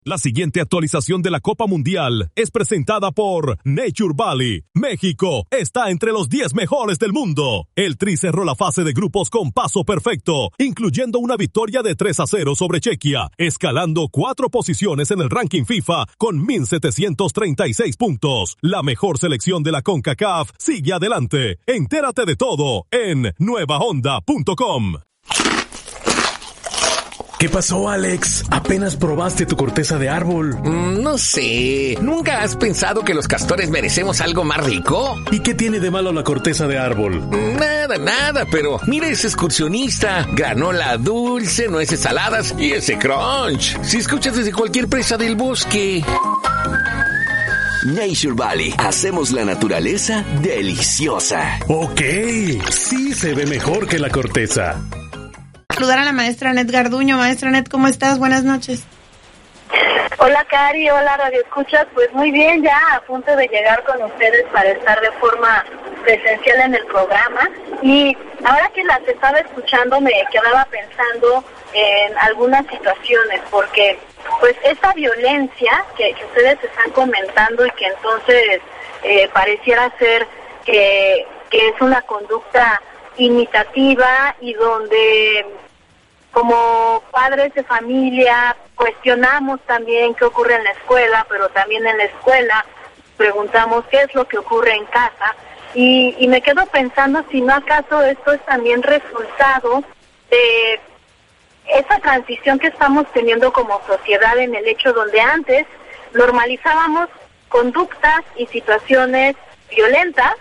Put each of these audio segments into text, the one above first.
La siguiente actualización de la Copa Mundial es presentada por Nature Valley. México está entre los 10 mejores del mundo. El Tri cerró la fase de grupos con paso perfecto, incluyendo una victoria de 3-0 sobre Chequia, escalando 4 posiciones en el ranking FIFA con 1,736 puntos. La mejor selección de la CONCACAF sigue adelante. Entérate de todo en nuevahonda.com. ¿Qué pasó, Alex? Apenas probaste tu corteza de árbol. No sé. ¿Nunca has pensado que los castores merecemos algo más rico? ¿Y qué tiene de malo la corteza de árbol? Nada, pero mira ese excursionista. Granola dulce, nueces saladas y ese crunch. Si escuchas desde cualquier presa del bosque. Nature Valley. Hacemos la naturaleza deliciosa. Ok, sí se ve mejor que la corteza. Saludar a la maestra Anet Garduño. Maestra Anet, ¿cómo estás? Buenas noches. Hola, Cari. Hola, Radio Escuchas. Pues muy bien, ya a punto de llegar con ustedes para estar de forma presencial en el programa. Y ahora que las estaba escuchando me quedaba pensando en algunas situaciones, porque pues esta violencia que ustedes están comentando y que entonces pareciera ser que es una conducta imitativa y donde como padres de familia cuestionamos también qué ocurre en la escuela, pero también en la escuela preguntamos qué es lo que ocurre en casa y me quedo pensando si no acaso esto es también resultado de esa transición que estamos teniendo como sociedad en el hecho donde antes normalizábamos conductas y situaciones violentas.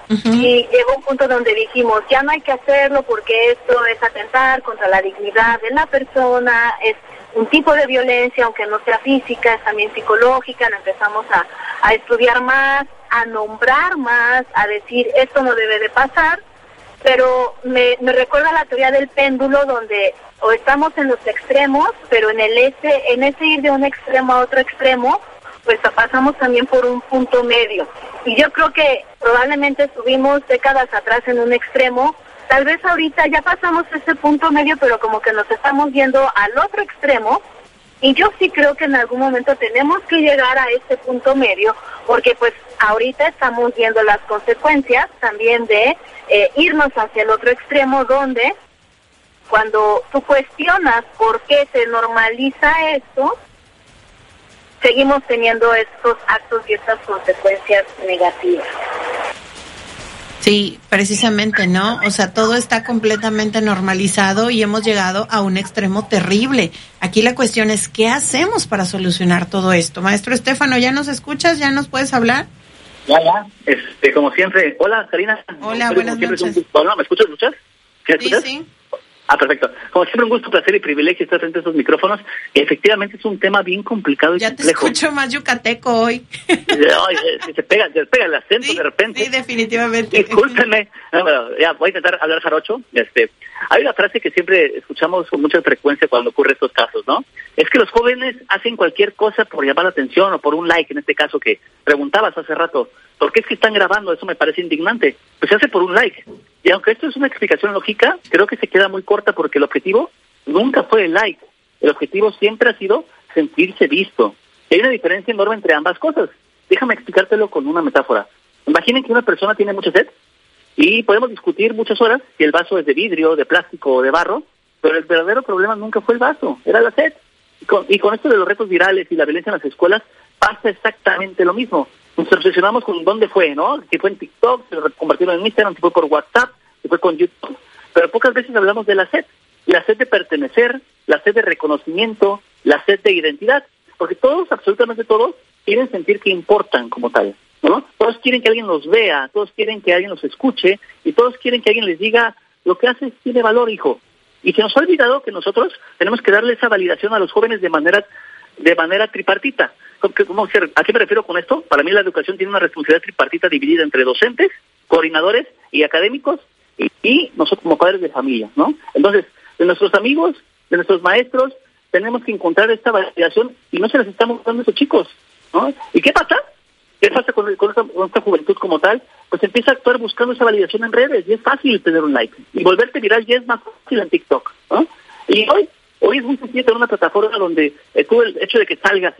Y llegó un punto donde dijimos, ya no hay que hacerlo porque esto es atentar contra la dignidad de la persona, es un tipo de violencia, aunque no sea física, es también psicológica. Empezamos a estudiar más, a nombrar más, a decir, esto no debe de pasar, pero me recuerda la teoría del péndulo, donde o estamos en los extremos, pero en ese ir de un extremo a otro extremo, pues pasamos también por un punto medio. Y yo creo que probablemente estuvimos décadas atrás en un extremo, tal vez ahorita ya pasamos ese punto medio, pero como que nos estamos yendo al otro extremo, y yo sí creo que en algún momento tenemos que llegar a ese punto medio, porque pues ahorita estamos viendo las consecuencias también de irnos hacia el otro extremo, donde cuando tú cuestionas por qué se normaliza esto, seguimos teniendo estos actos y estas consecuencias negativas. Sí, precisamente, ¿no? O sea, todo está completamente normalizado y hemos llegado a un extremo terrible. Aquí la cuestión es, ¿qué hacemos para solucionar todo esto? Maestro Estefano, ¿ya nos escuchas? ¿Ya nos puedes hablar? Ya, como siempre. Hola, Karina. Hola, buenas noches. Hola, ¿me escuchas? ¿Me escuchas? Sí. Ah, perfecto. Como siempre, un gusto, placer y privilegio estar frente a estos micrófonos. Y efectivamente es un tema bien complicado y complejo. Ya te escucho más yucateco hoy. Se pega el acento, sí, de repente. Sí, definitivamente. Discúlpenme. No, bueno, ya voy a intentar hablar jarocho. Hay una frase que siempre escuchamos con mucha frecuencia cuando ocurre estos casos, ¿no? Es que los jóvenes hacen cualquier cosa por llamar la atención o por un like, en este caso que preguntabas hace rato. ¿Por qué es que están grabando? Eso me parece indignante. Pues se hace por un like. Y aunque esto es una explicación lógica, creo que se queda muy corta porque el objetivo nunca fue el like. El objetivo siempre ha sido sentirse visto. Y hay una diferencia enorme entre ambas cosas. Déjame explicártelo con una metáfora. Imaginen que una persona tiene mucha sed y podemos discutir muchas horas si el vaso es de vidrio, de plástico o de barro, pero el verdadero problema nunca fue el vaso, era la sed. Y con esto de los retos virales y la violencia en las escuelas pasa exactamente lo mismo. Nos obsesionamos con dónde fue, ¿no? Si fue en TikTok, si lo compartieron en Instagram, si fue por WhatsApp, si fue con YouTube. Pero pocas veces hablamos de la sed de pertenecer, la sed de reconocimiento, la sed de identidad. Porque todos, absolutamente todos, quieren sentir que importan como tal, ¿no? Todos quieren que alguien los vea, todos quieren que alguien los escuche y todos quieren que alguien les diga, lo que haces tiene valor, hijo. Y se nos ha olvidado que nosotros tenemos que darle esa validación a los jóvenes de manera tripartita. ¿A qué me refiero con esto? Para mí la educación tiene una responsabilidad tripartita dividida entre docentes, coordinadores y académicos y nosotros como padres de familia, ¿no? Entonces, de nuestros amigos, de nuestros maestros, tenemos que encontrar esta validación y no se las estamos dando a esos chicos, ¿no? ¿Y qué pasa? ¿Qué pasa con esta juventud como tal? Pues empieza a actuar buscando esa validación en redes y es fácil tener un like. Y volverte viral ya es más fácil en TikTok, ¿no? Y hoy Hoy es muy sencillo tener una plataforma donde tú el hecho de que salgas